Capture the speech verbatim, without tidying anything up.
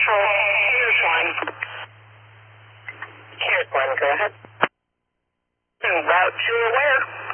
Here's one. Here's one, go ahead. Route two aware.